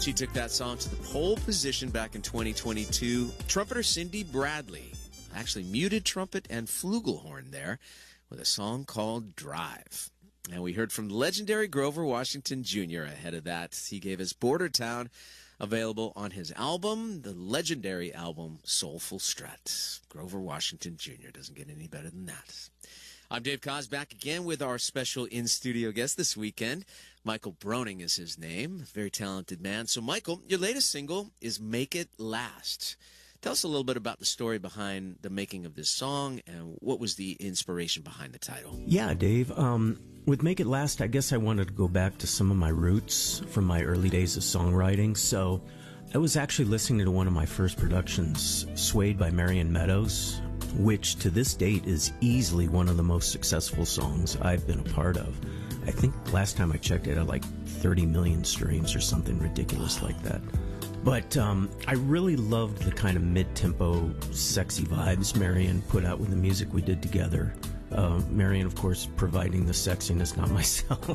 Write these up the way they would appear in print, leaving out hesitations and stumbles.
She took that song to the pole position back in 2022. Trumpeter Cindy Bradley actually muted trumpet and flugelhorn there with a song called Drive. And we heard from legendary Grover Washington Jr. ahead of that. He gave us Border Town, available on his album, the legendary album Soulful Strut. Grover Washington Jr. doesn't get any better than that. I'm Dave Koz, back again with our special in-studio guest this weekend. Michael Broning is his name, very talented man. So, Michael, your latest single is Make It Last. Tell us a little bit about the story behind the making of this song and what was the inspiration behind the title. Yeah, Dave. With Make It Last, I guess I wanted to go back to some of my roots from my early days of songwriting. So I was actually listening to one of my first productions, Swayed by Marion Meadows, which to this date is easily one of the most successful songs I've been a part of. I think last time I checked it had like 30 million streams or something ridiculous like that. But I really loved the kind of mid-tempo, sexy vibes Marion put out with the music we did together. Marion, of course, providing the sexiness, not myself.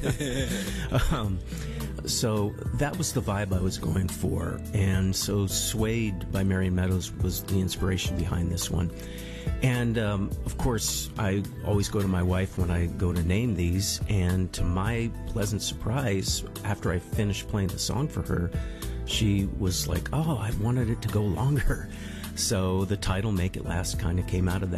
So that was the vibe I was going for. And so Swayed by Marion Meadows was the inspiration behind this one. And, of course, I always go to my wife when I go to name these. And to my pleasant surprise, after I finished playing the song for her, she was like, oh, I wanted it to go longer. So the title Make It Last kind of came out of that.